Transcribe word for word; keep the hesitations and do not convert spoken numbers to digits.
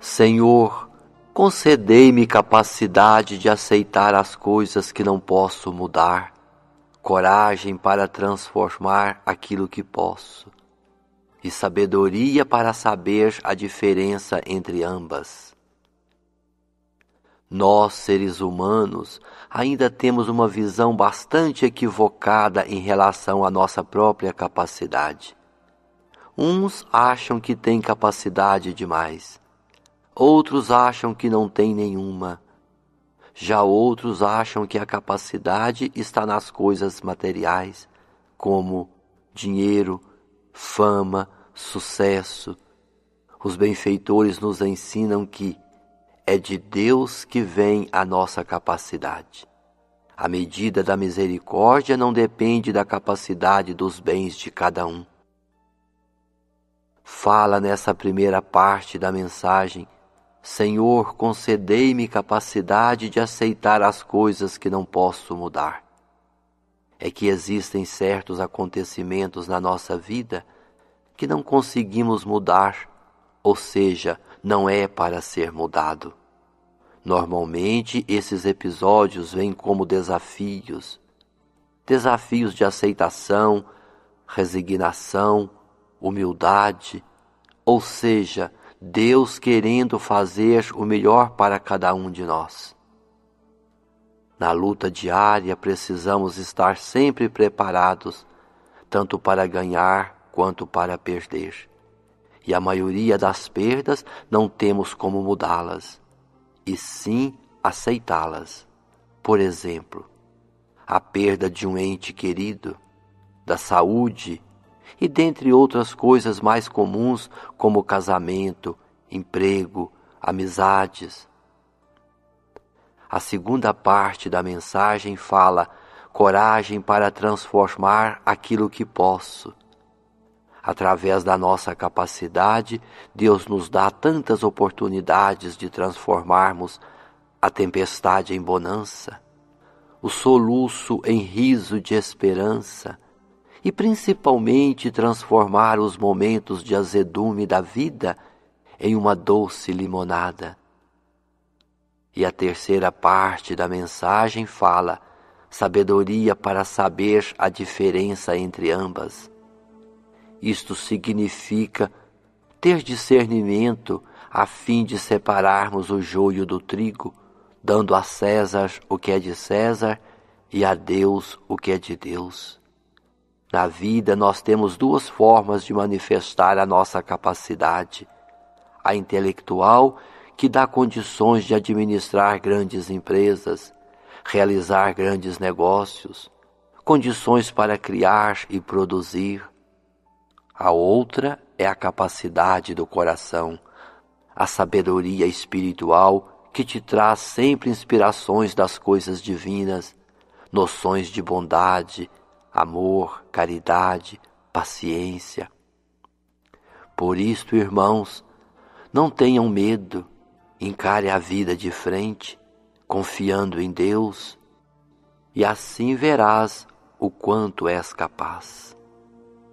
Senhor, concedei-me capacidade de aceitar as coisas que não posso mudar, coragem para transformar aquilo que posso, e sabedoria para saber a diferença entre ambas. Nós, seres humanos, ainda temos uma visão bastante equivocada em relação à nossa própria capacidade. Uns acham que têm capacidade demais, outros acham que não têm nenhuma. Já outros acham que a capacidade está nas coisas materiais, como dinheiro, fama, sucesso. Os benfeitores nos ensinam que é de Deus que vem a nossa capacidade. A medida da misericórdia não depende da capacidade dos bens de cada um. Fala nessa primeira parte da mensagem: Senhor, concedei-me capacidade de aceitar as coisas que não posso mudar. É que existem certos acontecimentos na nossa vida que não conseguimos mudar, ou seja, não é para ser mudado. Normalmente, esses episódios vêm como desafios, desafios de aceitação, resignação, humildade, ou seja, Deus querendo fazer o melhor para cada um de nós. Na luta diária, precisamos estar sempre preparados, tanto para ganhar quanto para perder. E a maioria das perdas não temos como mudá-las, e sim aceitá-las. Por exemplo, a perda de um ente querido, da saúde, e dentre outras coisas mais comuns como casamento, emprego, amizades. A segunda parte da mensagem fala coragem para transformar aquilo que posso. Através da nossa capacidade, Deus nos dá tantas oportunidades de transformarmos a tempestade em bonança, o soluço em riso de esperança, e principalmente transformar os momentos de azedume da vida em uma doce limonada. E a terceira parte da mensagem fala sabedoria para saber a diferença entre ambas. Isto significa ter discernimento a fim de separarmos o joio do trigo, dando a César o que é de César e a Deus o que é de Deus. Na vida, nós temos duas formas de manifestar a nossa capacidade. A intelectual, que dá condições de administrar grandes empresas, realizar grandes negócios, condições para criar e produzir. A outra é a capacidade do coração, a sabedoria espiritual que te traz sempre inspirações das coisas divinas, noções de bondade, amor, caridade, paciência. Por isto, irmãos, não tenham medo, encare a vida de frente, confiando em Deus, e assim verás o quanto és capaz.